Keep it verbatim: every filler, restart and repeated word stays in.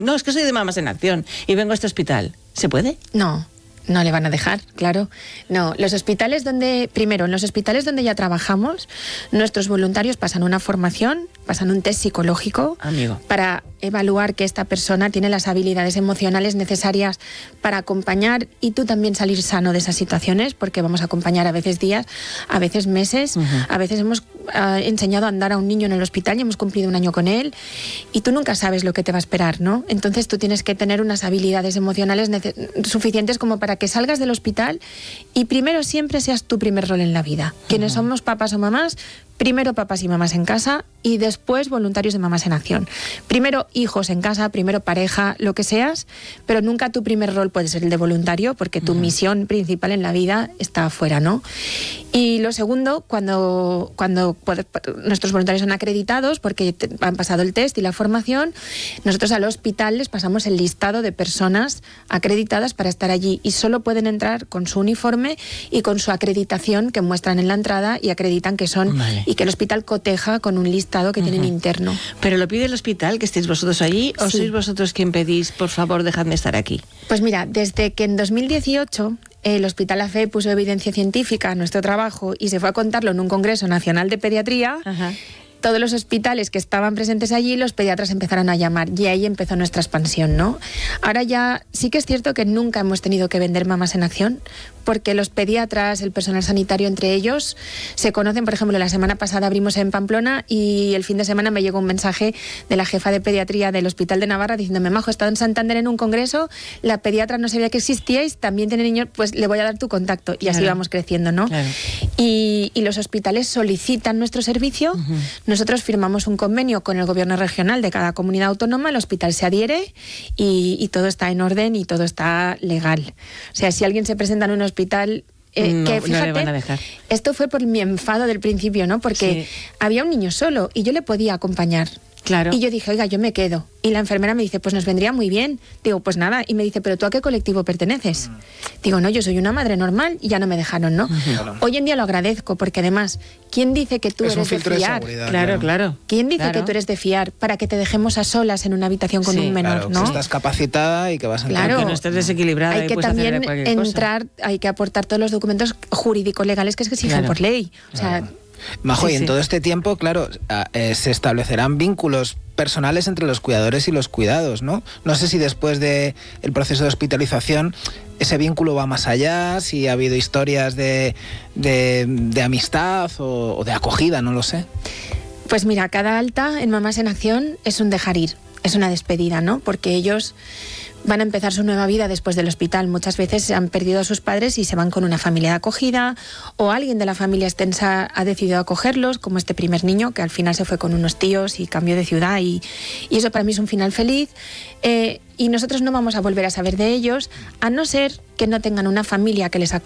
No, es que soy de Mamás en Acción y vengo a este hospital. ¿Se puede? No. No le van a dejar, claro. No, los hospitales donde, primero, en los hospitales donde ya trabajamos, nuestros voluntarios pasan una formación, pasan un test psicológico Amigo. para evaluar que esta persona tiene las habilidades emocionales necesarias para acompañar y tú también salir sano de esas situaciones, porque vamos a acompañar a veces días, a veces meses, uh-huh. a veces hemos uh, enseñado a andar a un niño en el hospital y hemos cumplido un año con él y tú nunca sabes lo que te va a esperar, ¿no? Entonces tú tienes que tener unas habilidades emocionales nece- suficientes como para que salgas del hospital y primero siempre seas tu primer rol en la vida. Uh-huh. Quienes somos papás o mamás, primero papás y mamás en casa y después voluntarios de Mamás en Acción. Primero hijos en casa, primero pareja, lo que seas, pero nunca tu primer rol puede ser el de voluntario porque tu uh-huh. misión principal en la vida está afuera, ¿no? Y lo segundo, cuando, cuando nuestros voluntarios son acreditados porque han pasado el test y la formación, nosotros al hospital les pasamos el listado de personas acreditadas para estar allí y solo pueden entrar con su uniforme y con su acreditación que muestran en la entrada y acreditan que son vale. Y que el hospital coteja con un listado que uh-huh. tienen interno. ¿Pero lo pide el hospital, que estéis vosotros allí, o sí. sois vosotros quien pedís, por favor, dejadme estar aquí? Pues mira, desde que en dos mil dieciocho el Hospital A F E puso evidencia científica a nuestro trabajo y se fue a contarlo en un Congreso Nacional de Pediatría, uh-huh. todos los hospitales que estaban presentes allí, los pediatras empezaron a llamar y ahí empezó nuestra expansión, ¿no? Ahora ya sí que es cierto que nunca hemos tenido que vender Mamás en Acción, porque los pediatras, el personal sanitario entre ellos, se conocen. Por ejemplo, la semana pasada abrimos en Pamplona y el fin de semana me llegó un mensaje de la jefa de pediatría del Hospital de Navarra diciéndome: Majo, he estado en Santander en un congreso, la pediatra no sabía que existíais, también tiene niños, pues le voy a dar tu contacto. Y claro. así vamos creciendo, ¿no? Claro. Y, y los hospitales solicitan nuestro servicio. Uh-huh. Nosotros firmamos un convenio con el gobierno regional de cada comunidad autónoma, el hospital se adhiere y, y todo está en orden y todo está legal. O sea, si alguien se presenta en un hospital, eh, no, que fíjate, no le van a dejar. Esto fue por mi enfado del principio, ¿no? Porque sí. había un niño solo y yo le podía acompañar. Claro. Y yo dije, oiga, yo me quedo. Y la enfermera me dice, pues nos vendría muy bien. Digo, pues nada. Y me dice, ¿pero tú a qué colectivo perteneces? Mm. Digo, no, yo soy una madre normal y ya no me dejaron, ¿no? Uh-huh. Hoy en día lo agradezco porque además, ¿quién dice que tú es eres un filtro de fiar? De seguridad, claro, claro. ¿Quién dice claro. que tú eres de fiar para que te dejemos a solas en una habitación con sí, un menor, claro, ¿no? Que estás capacitada y que vas a entrar. Claro. Que no estés desequilibrada. Hay y que también entrar, cosa. Hay que aportar todos los documentos jurídicos legales que es que exigen claro. por ley. O sea, claro. Majo, sí, y en sí. todo este tiempo, claro, eh, se establecerán vínculos personales entre los cuidadores y los cuidados, ¿no? No sé si después del proceso de hospitalización ese vínculo va más allá, si ha habido historias de, de, de amistad o, o de acogida, no lo sé. Pues mira, cada alta en Mamás en Acción es un dejar ir, es una despedida, ¿no? Porque ellos van a empezar su nueva vida después del hospital. Muchas veces han perdido a sus padres y se van con una familia de acogida, o alguien de la familia extensa ha decidido acogerlos, como este primer niño que al final se fue con unos tíos y cambió de ciudad, y, y eso para mí es un final feliz. Eh, y nosotros no vamos a volver a saber de ellos, a no ser que no tengan una familia que les acoja